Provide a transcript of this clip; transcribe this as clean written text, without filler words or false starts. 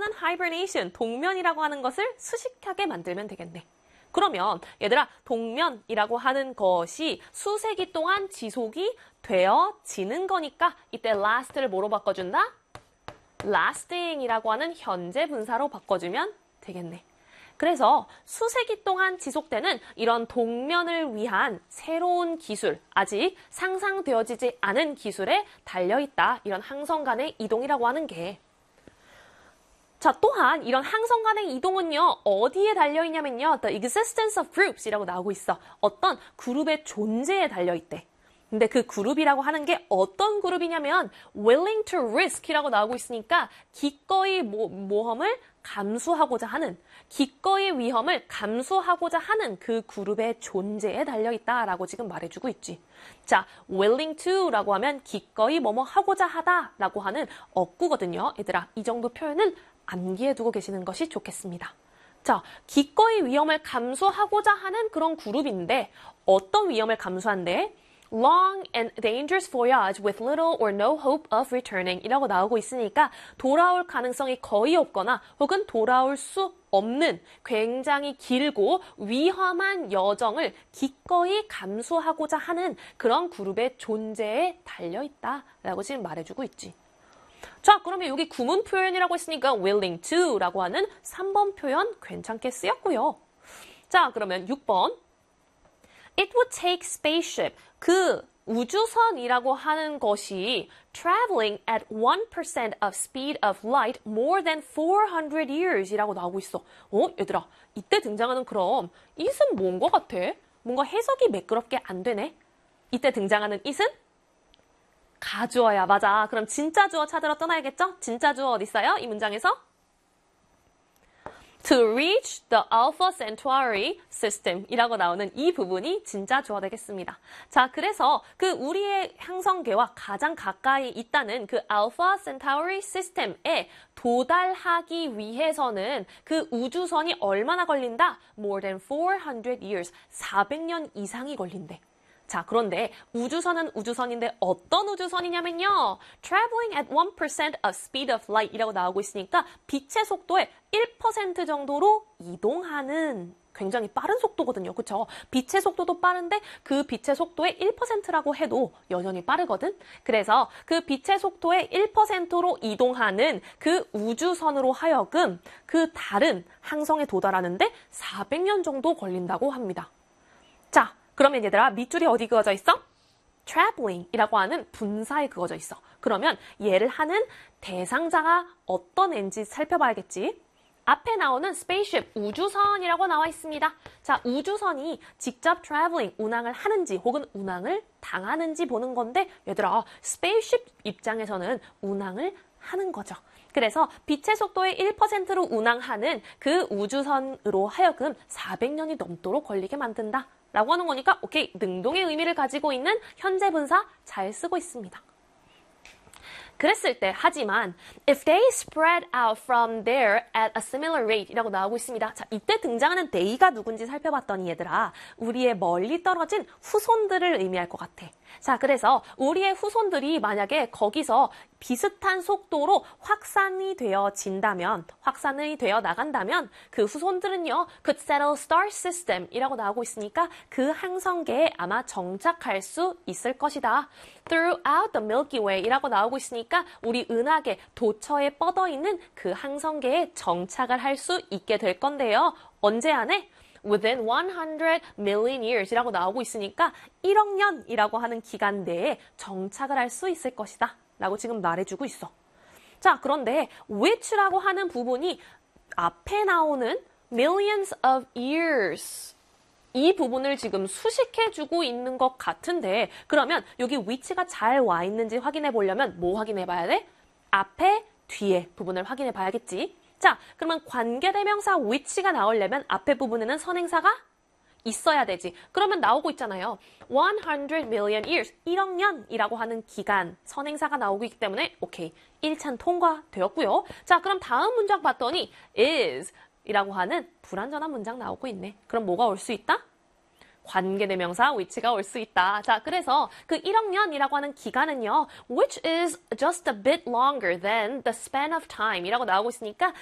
하는 hibernation, 동면이라고 하는 것을 수식하게 만들면 되겠네. 그러면 얘들아, 동면이라고 하는 것이 수세기 동안 지속이 되어지는 거니까 이때 last를 뭐로 바꿔준다? lasting이라고 하는 현재 분사로 바꿔주면 되겠네. 그래서 수세기 동안 지속되는 이런 동면을 위한 새로운 기술, 아직 상상되어지지 않은 기술에 달려있다. 이런 항성 간의 이동이라고 하는 게. 자, 또한 이런 항성 간의 이동은요, 어디에 달려있냐면요, the existence of groups 이라고 나오고 있어. 어떤 그룹의 존재에 달려있대. 근데 그 그룹이라고 하는 게 어떤 그룹이냐면 willing to risk 이라고 나오고 있으니까 기꺼이 모험을 감수하고자 하는, 기꺼이 위험을 감수하고자 하는 그 그룹의 존재에 달려있다라고 지금 말해주고 있지. 자, willing to라고 하면 기꺼이 뭐뭐 하고자 하다라고 하는 어구거든요. 얘들아, 이 정도 표현은 암기해 두고 계시는 것이 좋겠습니다. 자, 기꺼이 위험을 감수하고자 하는 그런 그룹인데 어떤 위험을 감수한대? Long and dangerous voyage with little or no hope of returning 이라고 나오고 있으니까 돌아올 가능성이 거의 없거나 혹은 돌아올 수 없는 굉장히 길고 위험한 여정을 기꺼이 감수하고자 하는 그런 그룹의 존재에 달려있다라고 지금 말해주고 있지. 자, 그러면 여기 구문 표현이라고 했으니까 willing to라고 하는 3번 표현 괜찮게 쓰였고요. 자, 그러면 6번. It would take spaceship. 그 우주선이라고 하는 것이 traveling at 1% of speed of light more than 400 years 이라고 나오고 있어. 얘들아, 이때 등장하는 그럼 it은 뭔 것 같아? 뭔가 해석이 매끄럽게 안 되네. 이때 등장하는 it은 가주어야. 맞아. 그럼 진짜 주어 찾으러 떠나야겠죠? 진짜 주어 어디 있어요? 이 문장에서? To reach the Alpha Centauri system 이라고 나오는 이 부분이 진짜 주어 되겠습니다. 자, 그래서 그 우리의 항성계와 가장 가까이 있다는 그 Alpha Centauri system에 도달하기 위해서는 그 우주선이 얼마나 걸린다? More than 400 years, 400년 이상이 걸린대. 자, 그런데 우주선은 우주선인데 어떤 우주선이냐면요. Traveling at 1% of speed of light 이라고 나오고 있으니까 빛의 속도의 1% 정도로 이동하는 굉장히 빠른 속도거든요. 그쵸? 빛의 속도도 빠른데 그 빛의 속도의 1%라고 해도 여전히 빠르거든. 그래서 그 빛의 속도의 1%로 이동하는 그 우주선으로 하여금 그 다른 항성에 도달하는데 400년 정도 걸린다고 합니다. 자, 그러면 얘들아, 밑줄이 어디 그어져 있어? traveling 이라고 하는 분사에 그어져 있어. 그러면 얘를 하는 대상자가 어떤 애인지 살펴봐야겠지. 앞에 나오는 spaceship, 우주선이라고 나와 있습니다. 자, 우주선이 직접 traveling, 운항을 하는지 혹은 운항을 당하는지 보는 건데 얘들아, spaceship 입장에서는 운항을 하는 거죠. 그래서 빛의 속도의 1%로 운항하는 그 우주선으로 하여금 400년이 넘도록 걸리게 만든다. 라고 하는 거니까 오케이, 능동의 의미를 가지고 있는 현재 분사 잘 쓰고 있습니다. 그랬을 때 하지만 if they spread out from there at a similar rate 이라고 나오고 있습니다. 자, 이때 등장하는 they가 누군지 살펴봤더니 얘들아, 우리의 멀리 떨어진 후손들을 의미할 것 같아. 자, 그래서 우리의 후손들이 만약에 거기서 비슷한 속도로 확산이 되어진다면, 확산이 되어 나간다면 그 후손들은요, could settle star system 이라고 나오고 있으니까 그 항성계에 아마 정착할 수 있을 것이다. Throughout the Milky Way 이라고 나오고 있으니까 우리 은하계 도처에 뻗어있는 그 항성계에 정착을 할 수 있게 될 건데요. 언제 안에? Within 100 million years 이라고 나오고 있으니까 1억 년이라고 하는 기간 내에 정착을 할 수 있을 것이다 라고 지금 말해주고 있어. 자, 그런데 which라고 하는 부분이 앞에 나오는 millions of years 이 부분을 지금 수식해주고 있는 것 같은데, 그러면 여기 which가 잘 와 있는지 확인해 보려면 뭐 확인해 봐야 돼? 앞에, 뒤에 부분을 확인해 봐야겠지. 자, 그러면 관계대명사 which가 나오려면 앞에 부분에는 선행사가 있어야 되지. 그러면 나오고 있잖아요. 100 million years, 1억 년이라고 하는 기간, 선행사가 나오고 있기 때문에 오케이, 1차는 통과되었고요. 자, 그럼 다음 문장 봤더니 is 이라고 하는 불완전한 문장 나오고 있네. 그럼 뭐가 올 수 있다? 관계대명사 which가 올 수 있다. 자, 그래서 그 1억 년이라고 하는 기간은요, which is just a bit longer than the span of time 이라고 나오고 있으니까